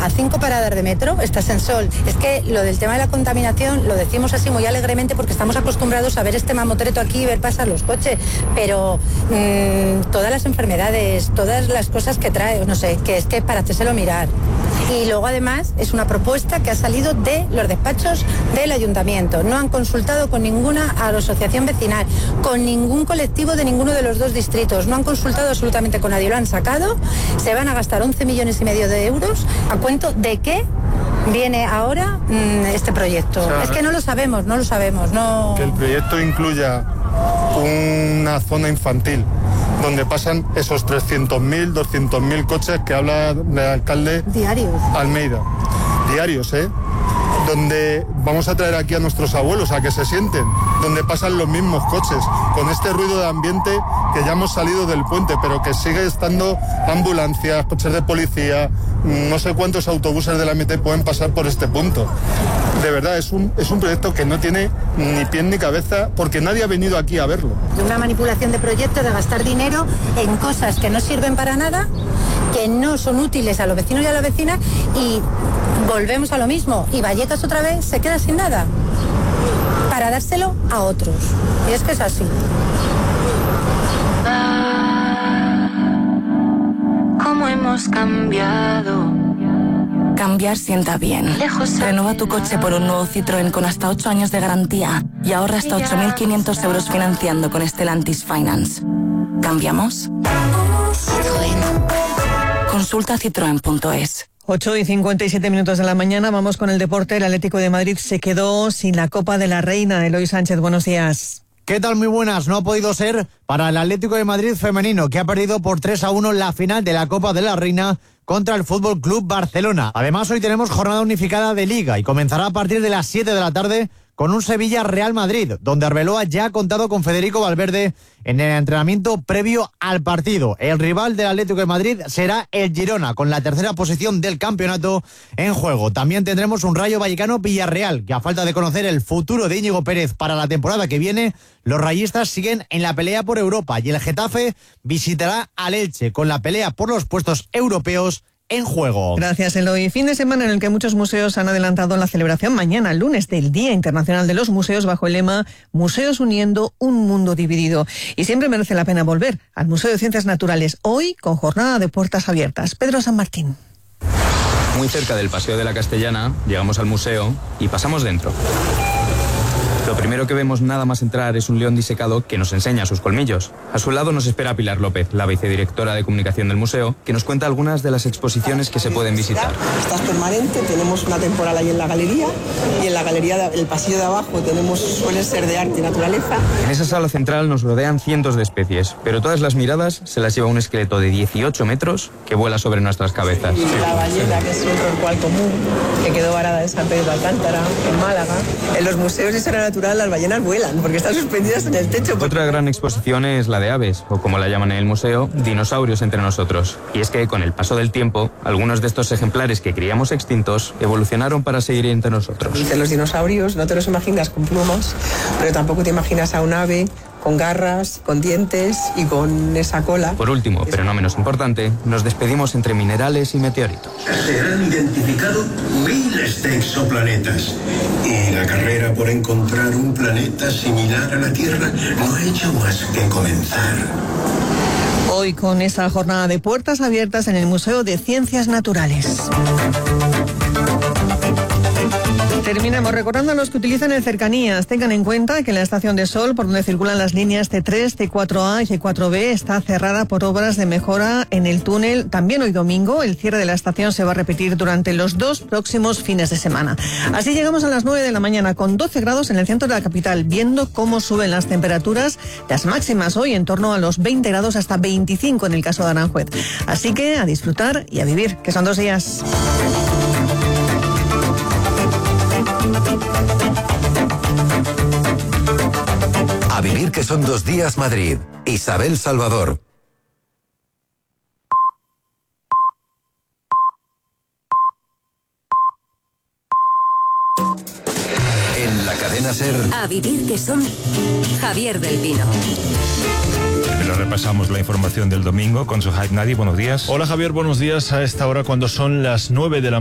a 5 paradas de metro, estás en Sol. Es que lo del tema de la contaminación lo decimos así muy alegremente porque estamos acostumbrados a ver este mamotreto aquí y ver pasar los coches, pero todas las enfermedades, todas las cosas que trae, no sé, que es que para hacérselo mirar. Y luego además es una propuesta que ha salido de los despachos del ayuntamiento. No han consultado con ninguna asociación vecinal, con ningún colectivo de ninguno de los dos distritos. No han consultado absolutamente con nadie. Lo han sacado. Se van a gastar 11,5 millones de euros. ¿A cuento de qué viene ahora este proyecto? O sea, es que no lo sabemos. No. Que el proyecto incluya una zona infantil donde pasan esos 300.000, 200.000 coches que habla el alcalde diarios. Almeida. Diarios, donde vamos a traer aquí a nuestros abuelos a que se sienten, donde pasan los mismos coches, con este ruido de ambiente que ya hemos salido del puente, pero que sigue estando ambulancias, coches de policía, no sé cuántos autobuses de la MT pueden pasar por este punto. De verdad, es un proyecto que no tiene ni pie ni cabeza, porque nadie ha venido aquí a verlo. Una manipulación de proyectos, de gastar dinero en cosas que no sirven para nada, que no son útiles a los vecinos y a las vecinas, y volvemos a lo mismo. Y Vallecas otra vez se queda sin nada para dárselo a otros. Y es que es así. ¿Cómo hemos cambiado? Cambiar sienta bien. Renueva tu coche por un nuevo Citroën con hasta 8 años de garantía y ahorra hasta 8.500 euros financiando con Stellantis Finance. ¿Cambiamos? Citroën. Consulta citroen.es. 8:57 de la mañana, vamos con el deporte. El Atlético de Madrid se quedó sin la Copa de la Reina. Eloy Sánchez, buenos días. ¿Qué tal? Muy buenas. No ha podido ser para el Atlético de Madrid femenino, que ha perdido por 3-1 la final de la Copa de la Reina contra el Fútbol Club Barcelona. Además, hoy tenemos jornada unificada de Liga y comenzará a partir de las 7 de la tarde con un Sevilla-Real Madrid, donde Arbeloa ya ha contado con Federico Valverde en el entrenamiento previo al partido. El rival del Atlético de Madrid será el Girona, con la tercera posición del campeonato en juego. También tendremos un Rayo Vallecano-Villarreal, que a falta de conocer el futuro de Íñigo Pérez para la temporada que viene, los rayistas siguen en la pelea por Europa y el Getafe visitará al Elche, con la pelea por los puestos europeos en juego. Gracias, Eloy. Fin de semana en el que muchos museos han adelantado la celebración mañana, lunes, del Día Internacional de los Museos, bajo el lema Museos uniendo un mundo dividido. Y siempre merece la pena volver al Museo de Ciencias Naturales, hoy con jornada de puertas abiertas. Pedro San Martín. Muy cerca del Paseo de la Castellana, llegamos al museo y pasamos dentro. Lo primero que vemos nada más entrar es un león disecado que nos enseña sus colmillos. A su lado nos espera Pilar López, la vicedirectora de comunicación del museo, que nos cuenta algunas de las exposiciones que se pueden visitar. Esta es permanente, tenemos una temporal ahí en la galería, y en la galería, el pasillo de abajo, suele ser de arte y naturaleza. En esa sala central nos rodean cientos de especies, pero todas las miradas se las lleva un esqueleto de 18 metros que vuela sobre nuestras cabezas. Y la ballena, que es un rorcual común, que quedó varada en San Pedro de Alcántara, en Málaga. En los museos de historia natural las ballenas vuelan, porque están suspendidas en el techo. Otra gran exposición es la de aves, o como la llaman en el museo, dinosaurios entre nosotros. Y es que con el paso del tiempo, algunos de estos ejemplares que creíamos extintos evolucionaron para seguir entre nosotros. De los dinosaurios no te los imaginas con plumas, pero tampoco te imaginas a un ave con garras, con dientes y con esa cola. Por último, pero no menos importante, nos despedimos entre minerales y meteoritos. Se han identificado miles de exoplanetas y la carrera por encontrar un planeta similar a la Tierra no ha hecho más que comenzar. Hoy con esa jornada de puertas abiertas en el Museo de Ciencias Naturales. Terminamos recordando a los que utilizan el Cercanías. Tengan en cuenta que la estación de Sol, por donde circulan las líneas C3, C4A y C4B, está cerrada por obras de mejora en el túnel. También hoy domingo, el cierre de la estación se va a repetir durante los 2 próximos fines de semana. Así llegamos a las 9 de la mañana con 12 grados en el centro de la capital, viendo cómo suben las temperaturas, las máximas hoy en torno a los 20 grados hasta 25 en el caso de Aranjuez. Así que a disfrutar y a vivir, que son 2 días. A vivir, que son 2 días, Madrid. Isabel Salvador. En la cadena SER. A vivir, que son Javier del Pino. Pero repasamos la información del domingo con Sohaib Nadi. Buenos días. Hola Javier, buenos días. A esta hora, cuando son las 9 de la